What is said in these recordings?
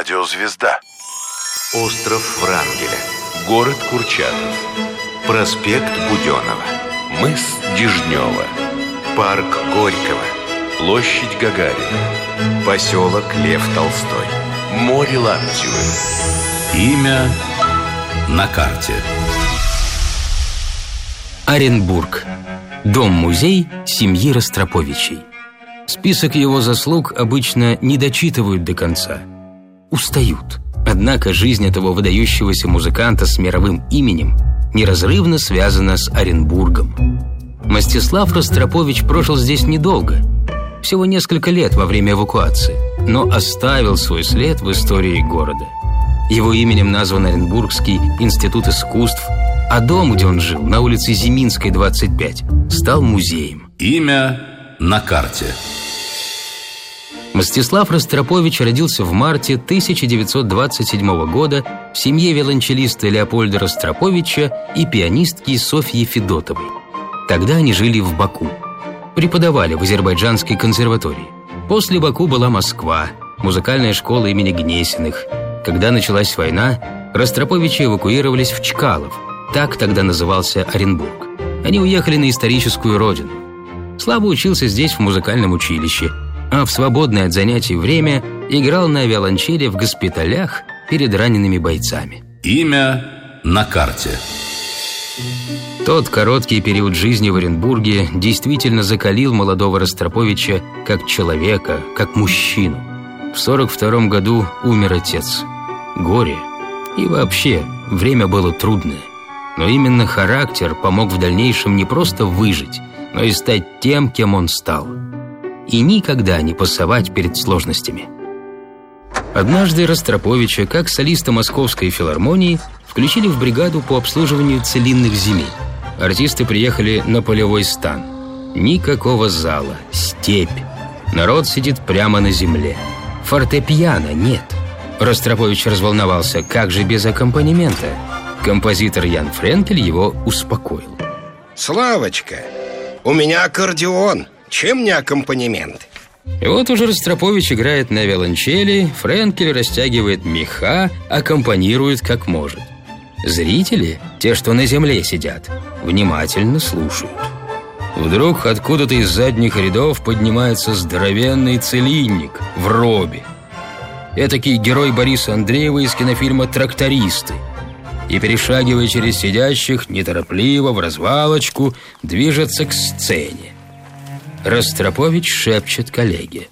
Радиозвезда. Остров Врангеля. Город Курчатов. Проспект Буденова. Мыс Дежнева. Парк Горького. Площадь Гагарина. Поселок Лев Толстой. Море Лаптевы. Имя на карте. Оренбург. Дом-музей семьи Ростроповичей. Список его заслуг обычно не дочитывают до конца. Устают. Однако жизнь этого выдающегося музыканта с мировым именем неразрывно связана с Оренбургом. Мстислав Ростропович прожил здесь недолго, всего несколько лет во время эвакуации, но оставил свой след в истории города. Его именем назван Оренбургский институт искусств, а дом, где он жил, на улице Зиминской, 25, стал музеем. Имя на карте. Мстислав Ростропович родился в марте 1927 года в семье виолончелиста Леопольда Ростроповича и пианистки Софьи Федотовой. Тогда они жили в Баку. Преподавали в Азербайджанской консерватории. После Баку была Москва, музыкальная школа имени Гнесиных. Когда началась война, Ростроповичи эвакуировались в Чкалов. Так тогда назывался Оренбург. Они уехали на историческую родину. Слава учился здесь в музыкальном училище, а в свободное от занятий время играл на виолончели в госпиталях перед ранеными бойцами. Имя на карте. Тот короткий период жизни в Оренбурге действительно закалил молодого Ростроповича как человека, как мужчину. В 1942 году умер отец. Горе. И вообще, время было трудное. Но именно характер помог в дальнейшем не просто выжить, но и стать тем, кем он стал. И никогда не пасовать перед сложностями. Однажды Ростроповича, как солиста Московской филармонии, включили в бригаду по обслуживанию целинных земель. Артисты приехали на полевой стан. Никакого зала, степь. Народ сидит прямо на земле. Фортепиано нет. Ростропович разволновался, как же без аккомпанемента? Композитор Ян Френкель его успокоил. Славочка, у меня аккордеон. Чем не аккомпанемент? И вот уже Ростропович играет на виолончели, Френкель растягивает меха, аккомпанирует как может. Зрители, те, что на земле сидят, внимательно слушают. Вдруг откуда-то из задних рядов поднимается здоровенный целинник в робе. Этакий герой Бориса Андреева из кинофильма «Трактористы». И, перешагивая через сидящих, неторопливо, в развалочку, движется к сцене. Ростропович шепчет коллеге: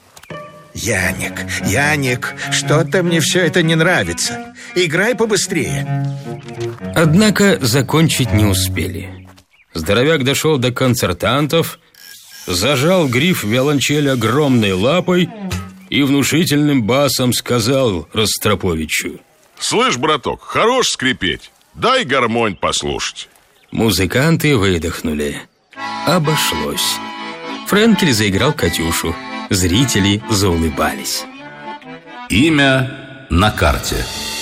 Яник, что-то мне все это не нравится. Играй побыстрее. Однако закончить не успели. Здоровяк дошел до концертантов, зажал гриф виолончели огромной лапой и внушительным басом сказал Ростроповичу: «Слышь, браток, хорош скрипеть. Дай гармонь послушать». Музыканты выдохнули. Обошлось. Френкель заиграл «Катюшу». Зрители заулыбались. Имя на карте.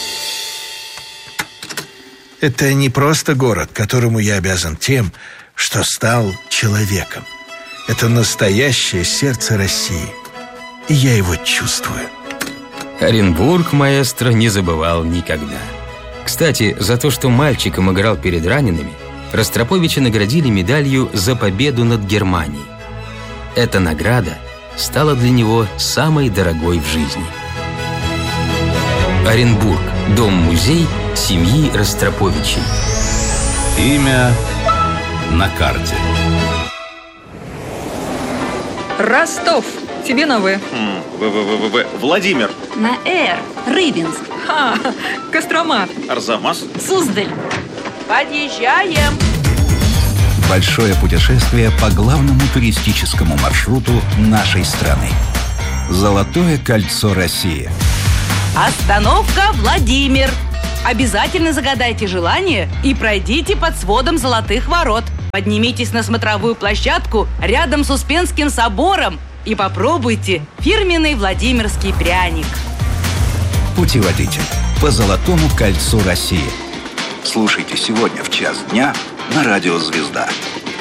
Это не просто город, которому я обязан тем, что стал человеком. Это настоящее сердце России. И я его чувствую. Оренбург маэстро не забывал никогда. Кстати, за то, что мальчиком играл перед ранеными, Ростроповича наградили медалью за победу над Германией. Эта награда стала для него самой дорогой в жизни. Оренбург. Дом-музей семьи Ростроповичей. Имя на карте. Ростов. Тебе на В. Владимир. На Р. Рыбинск. Кострома. Арзамас. Суздаль. Подъезжаем. Большое путешествие по главному туристическому маршруту нашей страны. Золотое кольцо России. Остановка Владимир. Обязательно загадайте желание и пройдите под сводом Золотых ворот. Поднимитесь на смотровую площадку рядом с Успенским собором и попробуйте фирменный владимирский пряник. Путеводитель по Золотому кольцу России. Слушайте сегодня в 1:00 дня на Радио Звезда.